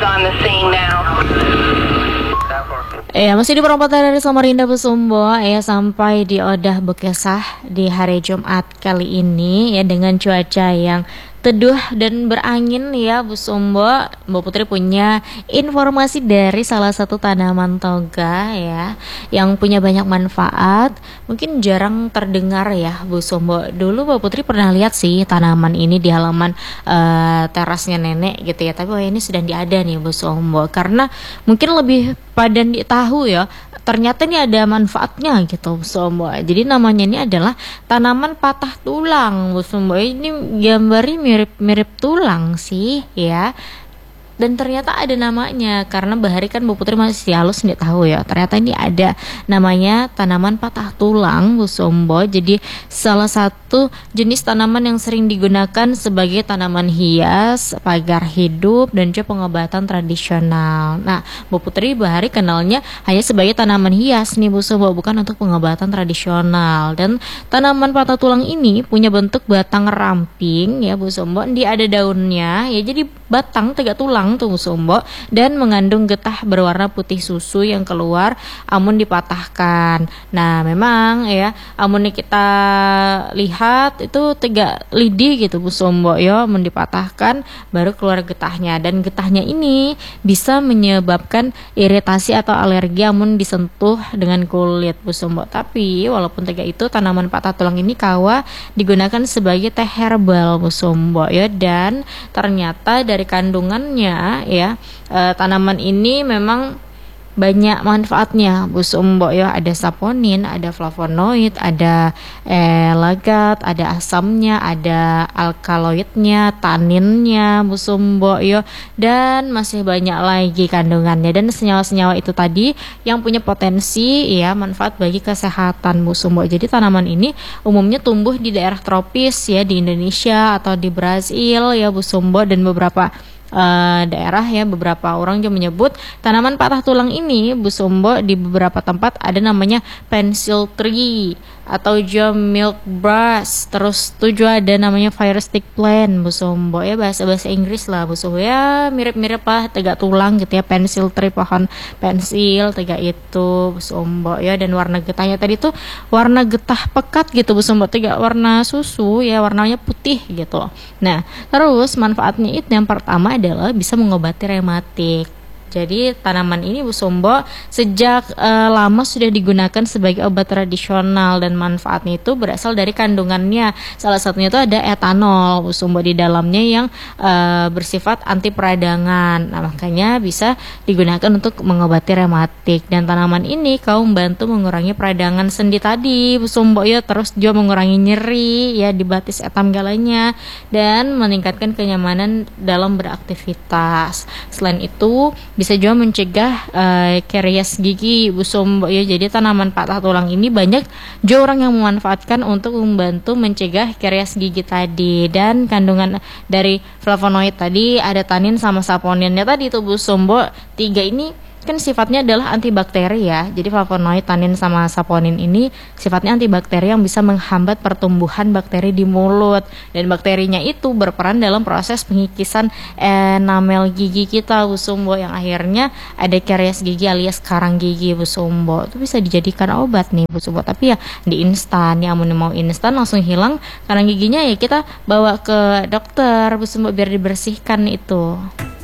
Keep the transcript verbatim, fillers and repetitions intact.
on the scene now. Ya, masih di perempatan dari Samarinda Busumbo ya, sampai di Odah Bekesah di hari Jumat kali ini ya, dengan cuaca yang teduh dan berangin ya Busumbo. Mbak Putri punya informasi dari salah satu tanaman toga ya, yang punya banyak manfaat. Mungkin jarang terdengar ya Busumbo. Dulu Mbak Putri pernah lihat sih tanaman ini di halaman uh, terasnya nenek gitu ya, tapi wah ini sudah diada nih Busumbo, karena mungkin lebih pada tahu ya, ternyata ini ada manfaatnya gitu Busumbo. Jadi namanya ini adalah tanaman patah tulang Busumbo. Ini gambarnya mirip-mirip tulang sih ya, dan ternyata ada namanya, karena Bahari kan Bu Putri masih halus nggak tahu ya, ternyata ini ada namanya tanaman patah tulang Busumbo. Jadi salah satu jenis tanaman yang sering digunakan sebagai tanaman hias, pagar hidup, dan juga pengobatan tradisional. Nah, Bu Putri Bahari kenalnya hanya sebagai tanaman hias nih Busumbo, bukan untuk pengobatan tradisional. Dan tanaman patah tulang ini punya bentuk batang ramping ya Busumbo, dia ada daunnya ya, jadi batang tegak tulang tuh Busumbo, dan mengandung getah berwarna putih susu yang keluar amun dipatahkan. Nah memang ya, amun kita lihat itu tegak lidi gitu Busumbo ya, amun dipatahkan baru keluar getahnya, dan getahnya ini bisa menyebabkan iritasi atau alergi amun disentuh dengan kulit Busumbo. Tapi walaupun tegak itu, tanaman patah tulang ini kawa digunakan sebagai teh herbal Busumbo ya, dan ternyata dari kandungannya ya, e, tanaman ini memang banyak manfaatnya Busumbo ya. Ada saponin, ada flavonoid, ada elagat, ada asamnya, ada alkaloidnya, taninnya Busumbo ya, dan masih banyak lagi kandungannya. Dan senyawa-senyawa itu tadi yang punya potensi ya manfaat bagi kesehatan Busumbo. Jadi tanaman ini umumnya tumbuh di daerah tropis ya, di Indonesia atau di Brazil ya Busumbo, dan beberapa Uh, daerah ya, beberapa orang juga menyebut tanaman patah tulang ini Busumbo di beberapa tempat ada namanya pencil tree atau juga milk brush. Terus itu juga ada namanya fire stick plant Busumbo ya, bahasa-bahasa Inggris lah Busumbo ya, mirip-mirip lah tegak tulang gitu ya, pencil tree, pohon pensil tegak itu Busumbo ya. Dan warna getahnya tadi tuh warna getah pekat gitu Busumbo, tegak warna susu ya, warnanya putih gitu. Nah terus manfaatnya itu yang pertama adalah bisa mengobati rematik. Jadi tanaman ini Busumbo sejak e, lama sudah digunakan sebagai obat tradisional, dan manfaatnya itu berasal dari kandungannya. Salah satunya itu ada etanol Busumbo di dalamnya yang e, bersifat anti peradangan. Nah makanya bisa digunakan untuk mengobati rematik. Dan tanaman ini kaum membantu mengurangi peradangan sendi tadi Busumbo ya, terus juga mengurangi nyeri ya di batis etam galanya, dan meningkatkan kenyamanan dalam beraktivitas. Selain itu bisa juga mencegah uh, karies gigi Busumbo ya. Jadi tanaman patah tulang ini banyak juga orang yang memanfaatkan untuk membantu mencegah karies gigi tadi. Dan kandungan dari flavonoid tadi, ada tanin sama saponinnya tadi itu Busumbo, tiga ini kan sifatnya adalah antibakteri ya. Jadi flavonoid, tanin sama saponin ini sifatnya antibakteri yang bisa menghambat pertumbuhan bakteri di mulut, dan bakterinya itu berperan dalam proses pengikisan enamel gigi kita Busumbo, yang akhirnya ada karies gigi alias karang gigi Busumbo. Itu bisa dijadikan obat nih Busumbo, tapi ya di instan ya, mau mau instan langsung hilang karang giginya ya kita bawa ke dokter Busumbo biar dibersihkan itu.